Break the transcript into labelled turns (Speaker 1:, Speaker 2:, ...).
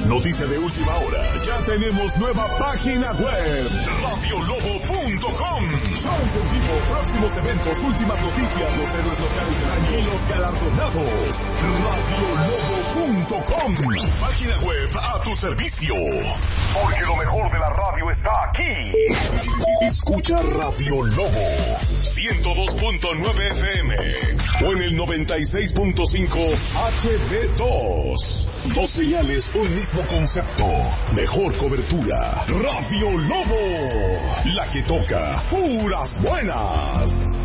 Speaker 1: Noticia de última hora. Ya tenemos nueva página web. Radiolobo.com. Shows en vivo, próximos eventos, últimas noticias, los héroes locales del año y los galardonados. Radiolobo.com. Página web a tu servicio. Porque lo mejor de la radio está aquí. Escucha Radio Lobo 102.9 FM o en el 96.5 HD2. Dos señales, un mismo concepto. Mejor cobertura. Radio Lobo. La que toca puras buenas.